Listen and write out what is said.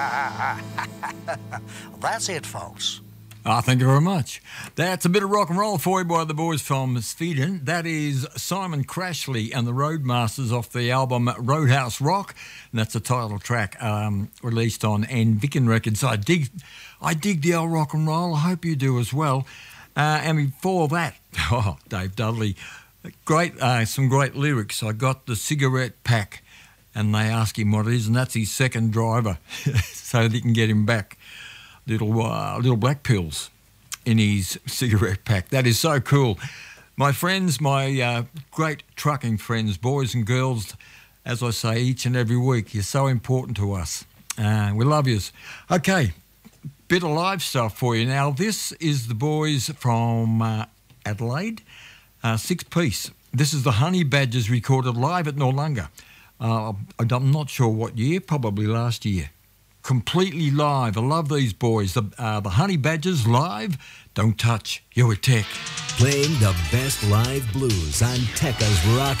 That's it, folks. Thank you very much. That's a bit of rock and roll for you by the boys from Sweden. That is Simon Crashley and the Roadmasters off the album Roadhouse Rock, and that's the title track released on Vicken Records. I dig the old rock and roll. I hope you do as well. And before that, Dave Dudley, some great lyrics. I got the cigarette pack, and they ask him what it is, and that's his second driver, so they can get him back. Little black pills in his cigarette pack. That is so cool. My friends, my great trucking friends, boys and girls, as I say each and every week, you're so important to us. We love yous. Okay, bit of live stuff for you now. This is the boys from Adelaide, 6-piece. This is the Honey Badgers recorded live at Noarlunga. I'm not sure what year, probably last year. Completely live. I love these boys. The Honey Badgers live. Don't touch. You're a Tech. Playing the best live blues on Tekka's Rock